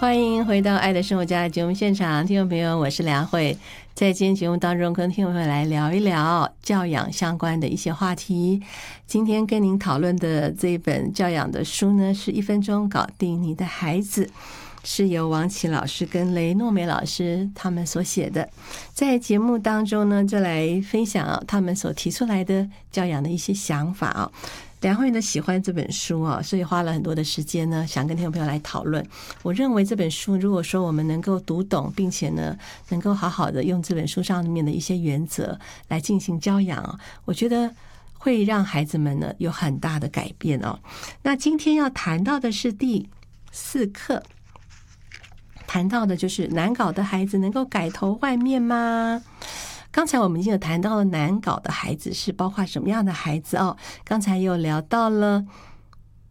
欢迎回到《爱的生活家》的节目现场，听众朋友，我是梁慧。在今天节目当中，跟听众朋友来聊一聊教养相关的一些话题。今天跟您讨论的这一本教养的书呢，是1分钟搞定你的孩子，是由王琦老师跟雷诺美老师他们所写的。在节目当中呢，就来分享他们所提出来的教养的一些想法梁慧呢喜欢这本书所以花了很多的时间呢，想跟听众朋友来讨论。我认为这本书如果说我们能够读懂，并且呢能够好好的用这本书上面的一些原则来进行教养我觉得会让孩子们呢有很大的改变那今天要谈到的是第4课，谈到的就是难搞的孩子能够改头换面吗？刚才我们已经有谈到了难搞的孩子是包括什么样的孩子刚才又聊到了